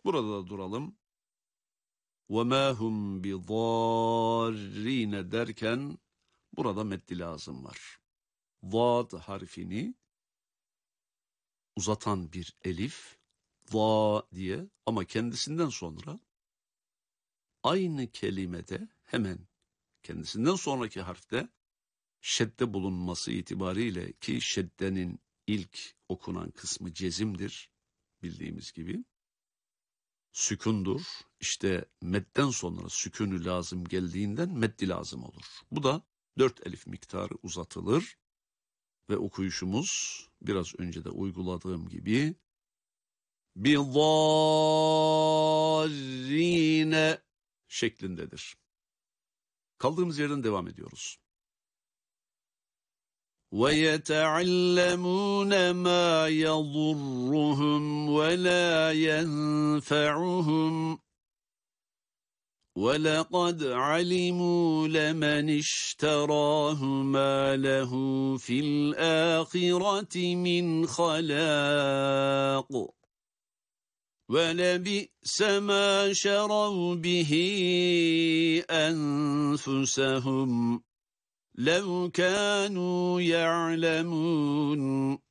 Burada da duralım. وَمَا هُمْ بِضَارِّينَ derken burada meddi lazım var. Zad harfini uzatan bir elif, za diye, ama kendisinden sonra aynı kelimede hemen kendisinden sonraki harfte şedde bulunması itibariyle, ki şeddenin ilk okunan kısmı cezimdir bildiğimiz gibi, sükundur. İşte medden sonra sükûnü lazım geldiğinden meddi lazım olur. Bu da 4 elif miktarı uzatılır ve okuyuşumuz biraz önce de uyguladığım gibi bizzarrine şeklindedir. Kaldığımız yerden devam ediyoruz. وَيَتَعَلَّمُونَ مَا يَضُرُّهُمْ وَلَا يَنْفَعُهُمْ وَلَقَدْ عَلِمُوا لَمَنِ اشْتَرَاهُ مَا لَهُ فِي الْآخِرَةِ مِنْ خَلَاقٍ وَلَبِئْسَ مَا شَرَوْا بِهِ أَنفُسَهُمْ لَوْ كَانُوا يَعْلَمُونَ